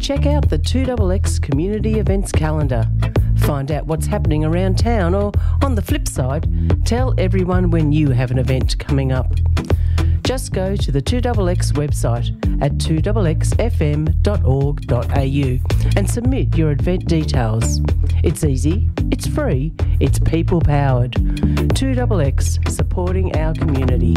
Check out the 2XX Community Events Calendar. Find out what's happening around town, or on the flip side, tell everyone when you have an event coming up. Just go to the 2XX website at 2xfm.org.au and submit your event details. It's easy, it's free, it's people-powered. 2XX, supporting our community.